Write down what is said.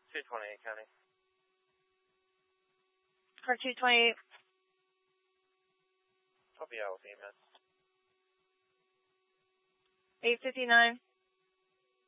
228 County. Car 228. I'll be out with EMS. 859.